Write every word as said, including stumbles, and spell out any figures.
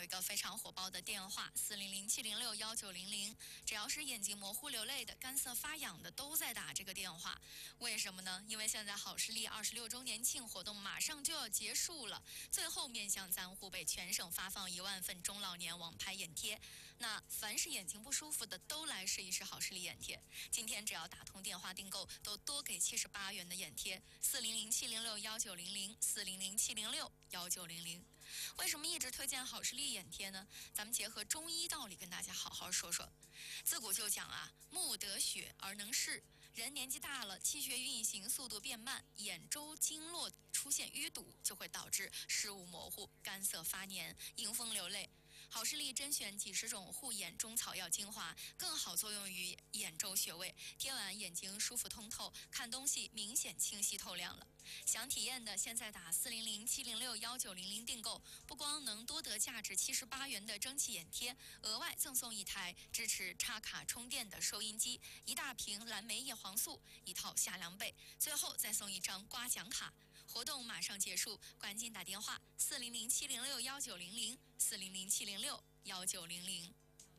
有一个非常火爆的电话四零零七零六幺九零零，只要是眼睛模糊流泪的、干涩发痒的，都在打这个电话。为什么呢？因为现在好视力二十六周年庆活动马上就要结束了，最后面向咱沪北全省发放一万份中老年网拍眼贴。那凡是眼睛不舒服的，都来试一试好视力眼贴。今天只要打通电话订购，都多给七十八元的眼贴。四零零七零六幺九零零，四零零七零六幺九零零。为什么一直推荐好视力眼贴呢？咱们结合中医道理跟大家好好说说。自古就讲啊，目得血而能视。人年纪大了，气血运行速度变慢，眼周经络出现淤堵，就会导致视物模糊、干涩发黏、迎风流泪。好视力甄选几十种护眼中草药精华，更好作用于眼周穴位，贴完眼睛舒服通透，看东西明显清晰透亮了。想体验的，现在打四零零七零六幺九零零订购，不光能多得价值七十八元的蒸汽眼贴，额外赠送一台支持插卡充电的收音机，一大瓶蓝莓叶黄素，一套夏凉被，最后再送一张刮奖卡。活动马上结束，赶紧打电话四零零七零六幺九零零，四零零七零六幺九零零。